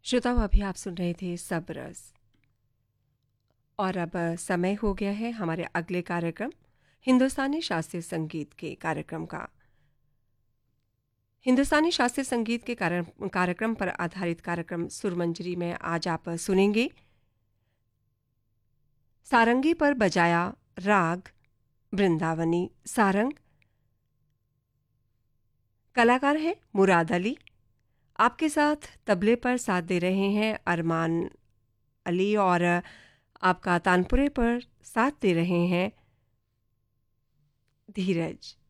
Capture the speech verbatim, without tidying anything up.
श्रोताओं, अभी आप सुन रहे थे सब रस। और अब समय हो गया है हमारे अगले कार्यक्रम हिंदुस्तानी शास्त्रीय संगीत के कार्यक्रम का। हिंदुस्तानी शास्त्रीय संगीत के कार्य- कार्यक्रम पर आधारित कार्यक्रम सुरमंजरी में आज आप सुनेंगे सारंगी पर बजाया राग वृंदावनी सारंग। कलाकार हैं मुराद अली। आपके साथ तबले पर साथ दे रहे हैं अरमान अली और आपका तानपुरे पर साथ दे रहे हैं धीरज।